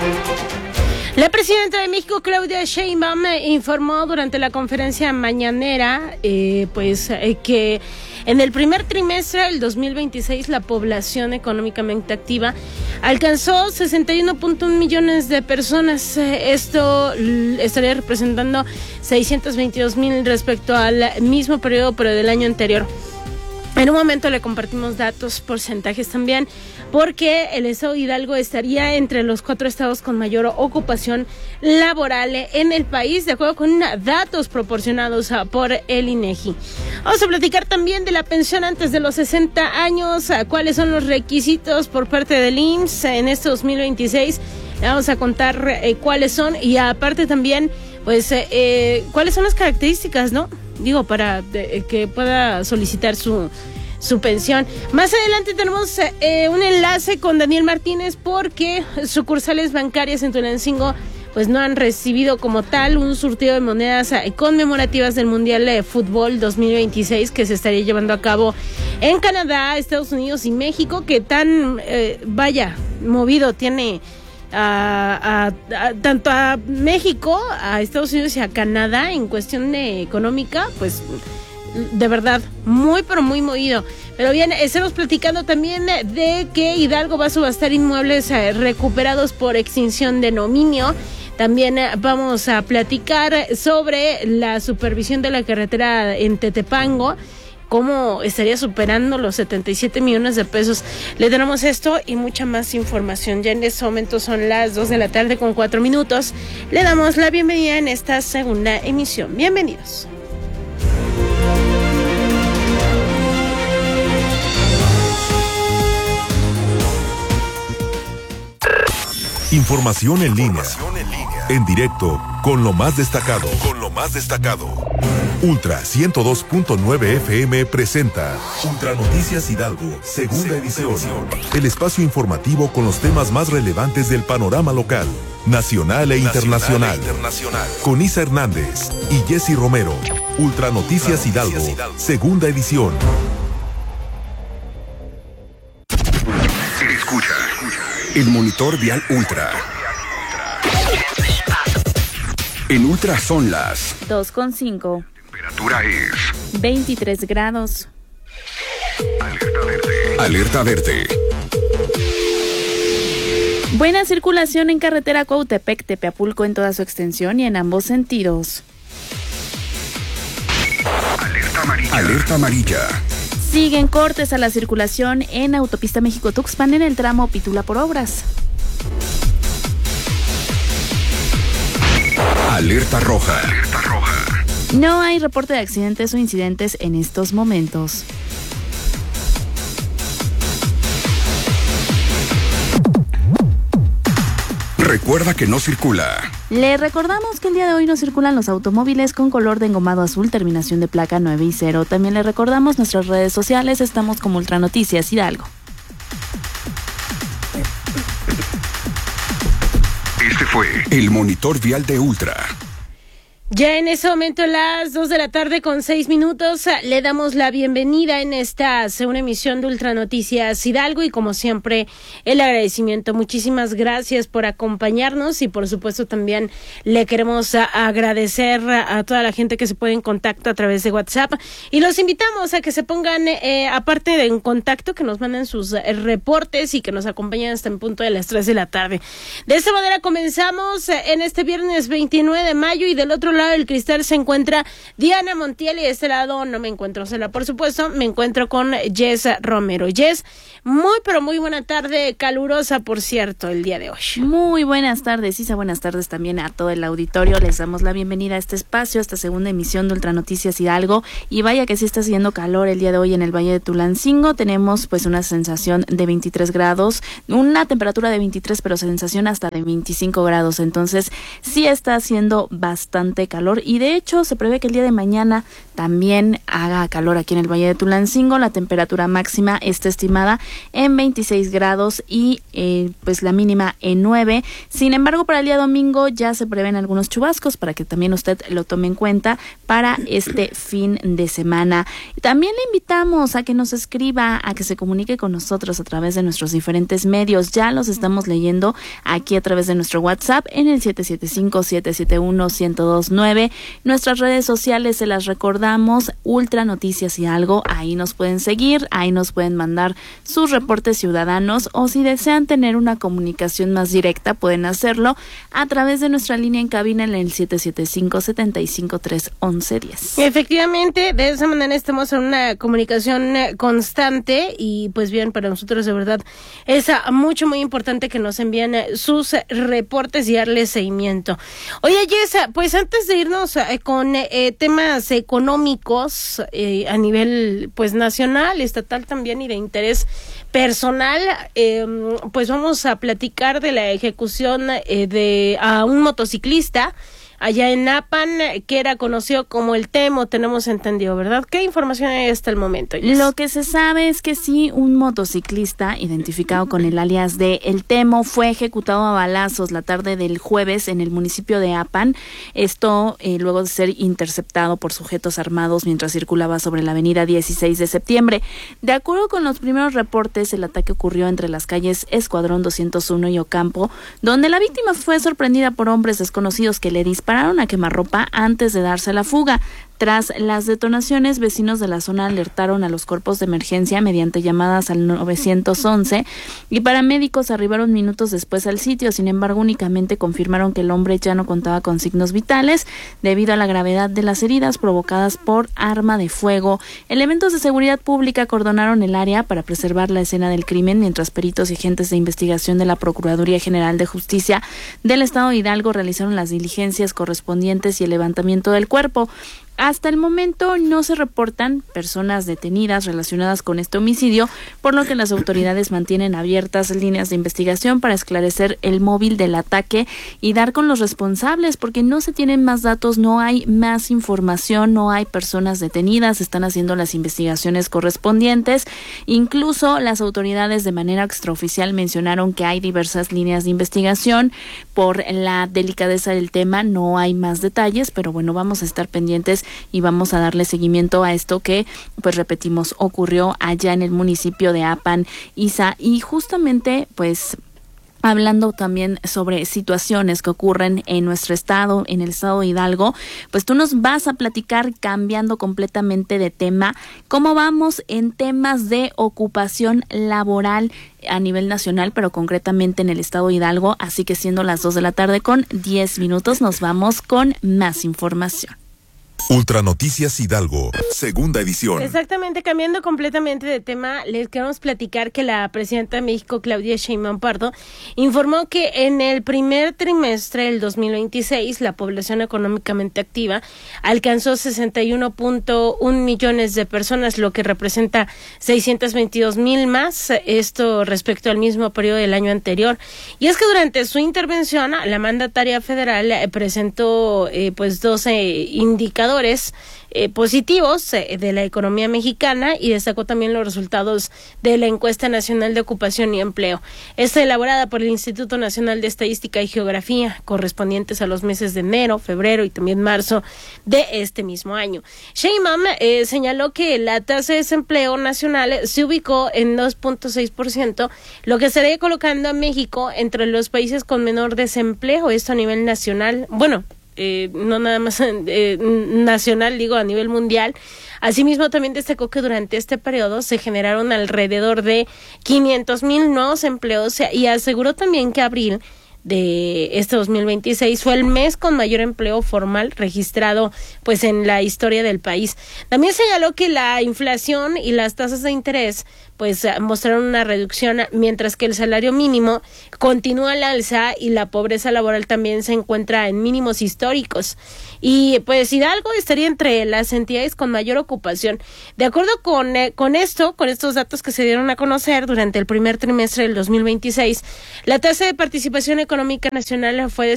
La presidenta de México, Claudia Sheinbaum, informó durante la conferencia mañanera que en el primer trimestre del 2026 la población económicamente activa alcanzó 61.1 millones de personas. Esto estaría representando 622,000 respecto al mismo periodo pero del año anterior. En un momento le compartimos datos, porcentajes también, porque el estado de Hidalgo estaría entre los 4 estados con mayor ocupación laboral en el país, de acuerdo con datos proporcionados por el INEGI. Vamos a platicar también de la pensión antes de los 60 años, cuáles son los requisitos por parte del IMSS en este 2026. Le vamos a contar cuáles son y aparte también, cuáles son las características, ¿no? Digo, para que pueda solicitar su pensión. Más adelante tenemos un enlace con Daniel Martínez porque sucursales bancarias en Tulancingo pues no han recibido como tal un surtido de monedas conmemorativas del Mundial de Fútbol 2026 que se estaría llevando a cabo en Canadá, Estados Unidos y México, que tan movido tiene tanto a México, a Estados Unidos y a Canadá en cuestión económica, pues de verdad muy pero muy movido. Pero bien, estamos platicando también de que Hidalgo va a subastar inmuebles recuperados por extinción de dominio. También vamos a platicar sobre la supervisión de la carretera en Tetepango, cómo estaría superando los 77 millones de pesos. Le tenemos esto y mucha más información. Ya en este momento son las 2 de la tarde con 4 minutos. Le damos la bienvenida en esta segunda emisión. Bienvenidos. Información en línea. En directo, con lo más destacado. Ultra 102.9 FM presenta Ultra Noticias Hidalgo, segunda edición. El espacio informativo con los temas más relevantes del panorama local, nacional e internacional. Con Isa Hernández y Jessy Romero. Ultra Noticias Hidalgo, segunda edición. Escucha el monitor vial Ultra. En Ultra son las 2:05. Temperatura es 23 grados. Alerta verde. Buena circulación en carretera Cuautepec-Tepeapulco en toda su extensión y en ambos sentidos. Alerta amarilla. Siguen cortes a la circulación en Autopista México-Tuxpan en el tramo Pitula por obras. Alerta roja. No hay reporte de accidentes o incidentes en estos momentos. Recuerda que no circula. Le recordamos que el día de hoy no circulan los automóviles con color de engomado azul, terminación de placa 9 y 0. También le recordamos nuestras redes sociales, estamos como Ultra Noticias Hidalgo. Este fue el monitor vial de Ultra. Ya en ese momento, las 2 de la tarde con 6 minutos, le damos la bienvenida en esta segunda emisión de Ultra Noticias Hidalgo y como siempre el agradecimiento. Muchísimas gracias por acompañarnos y por supuesto también le queremos agradecer a toda la gente que se pone en contacto a través de WhatsApp y los invitamos a que se pongan aparte de en contacto, que nos manden sus reportes y que nos acompañen hasta el punto de las 3 de la tarde. De esta manera comenzamos en este viernes 29 de mayo y del otro lado del cristal se encuentra Diana Montiel y de este lado no me encuentro sola, por supuesto, me encuentro con Jess Romero. Jess, muy pero muy buena tarde, calurosa por cierto el día de hoy. Muy buenas tardes, Isa, buenas tardes también a todo el auditorio, les damos la bienvenida a este espacio, a esta segunda emisión de Ultra Noticias Hidalgo y vaya que sí está haciendo calor el día de hoy en el Valle de Tulancingo, tenemos pues una sensación de 23 grados, una temperatura de 23 pero sensación hasta de 25 grados, entonces sí está haciendo bastante prevé calor y de hecho se prevé que el día de mañana también haga calor aquí en el Valle de Tulancingo. La temperatura máxima está estimada en 26 grados y pues la mínima en 9. Sin embargo, para el día domingo ya se prevén algunos chubascos para que también usted lo tome en cuenta para este fin de semana. También le invitamos a que nos escriba, a que se comunique con nosotros a través de nuestros diferentes medios. Ya los estamos leyendo aquí a través de nuestro WhatsApp en el 775-771-1029. Nuestras redes sociales se las recordamos, Ultra Noticias Hidalgo. Ahí nos pueden seguir, ahí nos pueden mandar sus reportes ciudadanos o si desean tener una comunicación más directa pueden hacerlo a través de nuestra línea en cabina en el 775-753-1110. Efectivamente, de esa manera estamos en una comunicación constante y pues bien, para nosotros de verdad es muy importante que nos envíen sus reportes y darle seguimiento. Oye, Yesa, pues antes de irnos con temas económicos a nivel pues nacional, estatal también y de interés personal, pues vamos a platicar de la ejecución a un motociclista allá en Apan, que era conocido como el Temo, tenemos entendido, ¿verdad? ¿Qué información hay hasta el momento, Yes? Lo que se sabe es que sí, un motociclista identificado con el alias de El Temo fue ejecutado a balazos la tarde del jueves en el municipio de Apan. Esto luego de ser interceptado por sujetos armados mientras circulaba sobre la avenida 16 de septiembre. De acuerdo con los primeros reportes, el ataque ocurrió entre las calles Escuadrón 201 y Ocampo, donde la víctima fue sorprendida por hombres desconocidos que le dispararon a quemarropa antes de darse la fuga. Tras las detonaciones, vecinos de la zona alertaron a los cuerpos de emergencia mediante llamadas al 911 y paramédicos arribaron minutos después al sitio. Sin embargo, únicamente confirmaron que el hombre ya no contaba con signos vitales debido a la gravedad de las heridas provocadas por arma de fuego. Elementos de seguridad pública acordonaron el área para preservar la escena del crimen, mientras peritos y agentes de investigación de la Procuraduría General de Justicia del Estado de Hidalgo realizaron las diligencias correspondientes y el levantamiento del cuerpo. Hasta el momento no se reportan personas detenidas relacionadas con este homicidio, por lo que las autoridades mantienen abiertas líneas de investigación para esclarecer el móvil del ataque y dar con los responsables, porque no se tienen más datos, no hay más información, no hay personas detenidas, están haciendo las investigaciones correspondientes. Incluso las autoridades de manera extraoficial mencionaron que hay diversas líneas de investigación. Por la delicadeza del tema no hay más detalles, pero bueno, vamos a estar pendientes y vamos a darle seguimiento a esto que, pues repetimos, ocurrió allá en el municipio de Apan, Isa, y justamente, pues hablando también sobre situaciones que ocurren en nuestro estado, en el estado de Hidalgo, pues tú nos vas a platicar, cambiando completamente de tema, cómo vamos en temas de ocupación laboral a nivel nacional, pero concretamente en el estado de Hidalgo. Así que siendo las 2 de la tarde con 10 minutos, nos vamos con más información. Ultra Noticias Hidalgo, segunda edición. Exactamente, cambiando completamente de tema, les queremos platicar que la presidenta de México, Claudia Sheinbaum Pardo, informó que en el primer trimestre del 2026 la población económicamente activa alcanzó 61.1 millones de personas, lo que representa 622,000 más, esto respecto al mismo periodo del año anterior. Y es que durante su intervención, la mandataria federal presentó pues 12 indicadores positivos de la economía mexicana y destacó también los resultados de la Encuesta Nacional de Ocupación y Empleo. Esta elaborada por el Instituto Nacional de Estadística y Geografía, correspondientes a los meses de enero, febrero y también marzo de este mismo año. Sheinbaum señaló que la tasa de desempleo nacional se ubicó en 2.6%, lo que estaría colocando a México entre los países con menor desempleo, esto a nivel nacional, no nada más nacional, digo a nivel mundial. Asimismo, también destacó que durante este periodo se generaron alrededor de 500,000 nuevos empleos y aseguró también que abril de este 2026 fue el mes con mayor empleo formal registrado pues en la historia del país. También señaló que la inflación y las tasas de interés pues mostraron una reducción, mientras que el salario mínimo continúa al alza y la pobreza laboral también se encuentra en mínimos históricos. Y pues Hidalgo estaría entre las entidades con mayor ocupación. De acuerdo con estos datos que se dieron a conocer durante el primer trimestre del 2026, la tasa de participación económica nacional fue de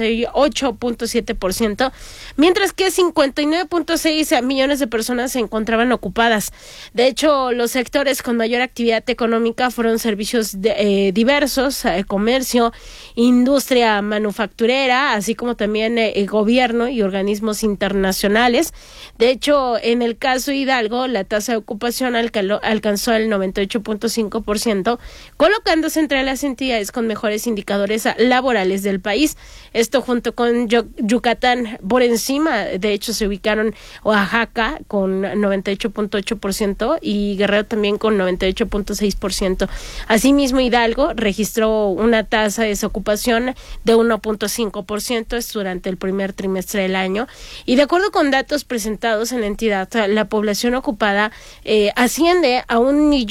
58.7%, mientras que 59.6 millones de personas se encontraban ocupadas. De hecho, los sectores con mayor actividad económica fueron servicios diversos, comercio, industria manufacturera, así como también gobierno y organismos internacionales. De hecho, en el caso de Hidalgo, la tasa de ocupación alcanzó el 98.5%, colocándose entre las entidades con mejores indicadores laborales del país. Esto junto con Yucatán por encima. De hecho, se ubicaron Oaxaca con 98.8% y Guerrero también con 98.6%. Asimismo, Hidalgo registró una tasa de desocupación de 1.5% durante el primer trimestre del año. Y de acuerdo con datos presentados en la entidad, la población ocupada asciende a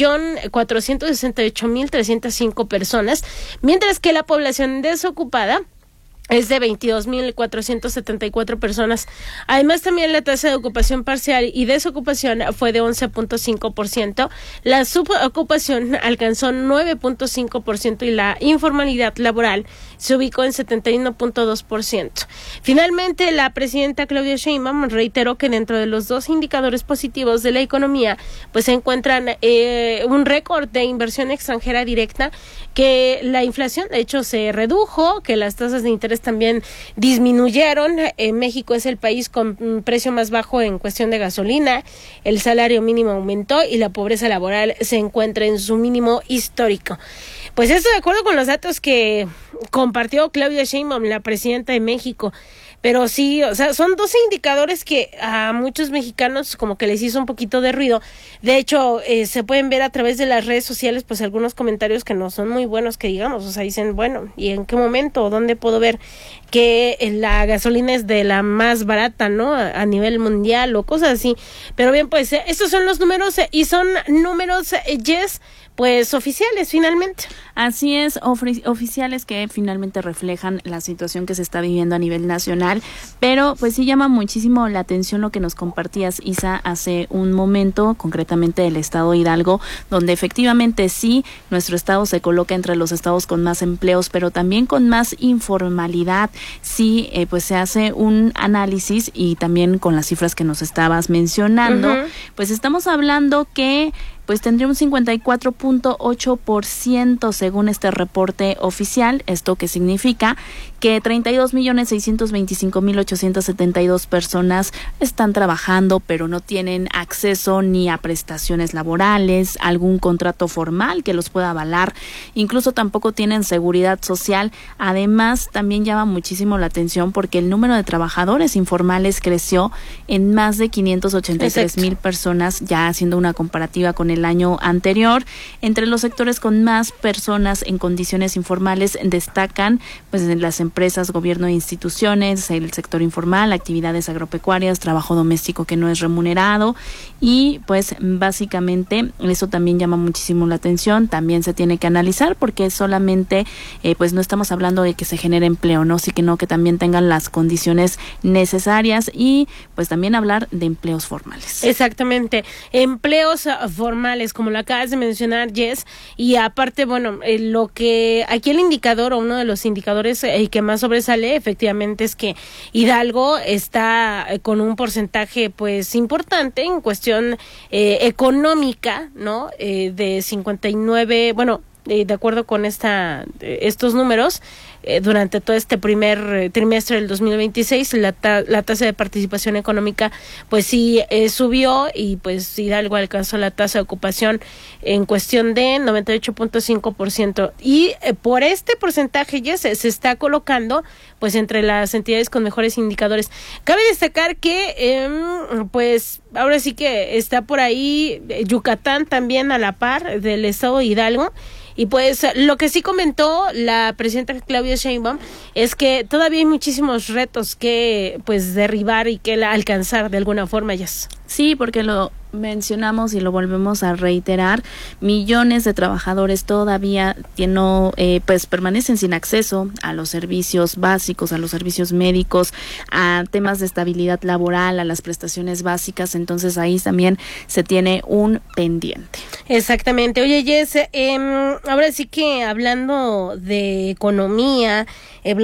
1.468.305 personas, mientras que la población desocupada es de 22.474 personas. Además, también la tasa de ocupación parcial y desocupación fue de 11.5%. La subocupación alcanzó 9.5% y la informalidad laboral se ubicó en 71.2%. Finalmente, la presidenta Claudia Sheinbaum reiteró que dentro de los dos indicadores positivos de la economía, pues se encuentran un récord de inversión extranjera directa, que la inflación, de hecho, se redujo, que las tasas de interés también disminuyeron. México es el país con un precio más bajo en cuestión de gasolina, el salario mínimo aumentó y la pobreza laboral se encuentra en su mínimo histórico. Pues esto de acuerdo con los datos que compartió Claudia Sheinbaum, la presidenta de México. Pero sí, o sea, son dos indicadores que a muchos mexicanos como que les hizo un poquito de ruido. De hecho, se pueden ver a través de las redes sociales pues algunos comentarios que no son muy buenos, que digamos, o sea, dicen, bueno, ¿y en qué momento o dónde puedo ver que la gasolina es de la más barata, ¿no? A nivel mundial o cosas así. Pero bien, pues estos son los números y son números, Jess, pues oficiales finalmente. Así es, oficiales que finalmente reflejan la situación que se está viviendo a nivel nacional, pero pues sí llama muchísimo la atención lo que nos compartías, Isa, hace un momento, concretamente del estado de Hidalgo, donde efectivamente sí, nuestro estado se coloca entre los estados con más empleos, pero también con más informalidad. Sí, pues se hace un análisis y también con las cifras que nos estabas mencionando, pues estamos hablando que pues tendría un 54.8% según este reporte oficial. ¿Esto qué significa? Que 32.625.872 personas están trabajando, pero no tienen acceso ni a prestaciones laborales, algún contrato formal que los pueda avalar, incluso tampoco tienen seguridad social. Además, también llama muchísimo la atención porque el número de trabajadores informales creció en más de 583,000 personas, ya haciendo una comparativa con el año anterior. Entre los sectores con más personas en condiciones informales destacan pues las empresas, gobierno e instituciones, el sector informal, actividades agropecuarias, trabajo doméstico que no es remunerado, y pues básicamente eso también llama muchísimo la atención. También se tiene que analizar porque solamente pues no estamos hablando de que se genere empleo, no, sí que no, que también tengan las condiciones necesarias, y pues también hablar de empleos formales. Exactamente, empleos formales, como lo acabas de mencionar, Jess, y aparte, bueno, lo que aquí el indicador o uno de los indicadores que más sobresale efectivamente es que Hidalgo está con un porcentaje pues importante en cuestión económica, ¿no? De 59, bueno, de acuerdo con estos números, durante todo este primer trimestre del 2026, la tasa de participación económica pues sí subió, y pues Hidalgo alcanzó la tasa de ocupación en cuestión de 98.5%, y por este porcentaje ya se está colocando pues entre las entidades con mejores indicadores. Cabe destacar que pues ahora sí que está por ahí Yucatán también a la par del estado de Hidalgo. Y pues lo que sí comentó la presidenta Claudia Sheinbaum es que todavía hay muchísimos retos que pues derribar y que alcanzar de alguna forma, ya. Sí, porque lo mencionamos y lo volvemos a reiterar, millones de trabajadores todavía pues permanecen sin acceso a los servicios básicos, a los servicios médicos, a temas de estabilidad laboral, a las prestaciones básicas, entonces ahí también se tiene un pendiente. Exactamente. Oye, Jess, ahora sí que hablando de economía,